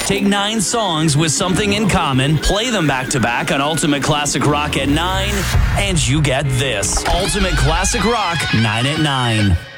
Take 9 songs with something in common, play them back to back on Ultimate Classic Rock at 9, and you get this. Ultimate Classic Rock 9 at 9.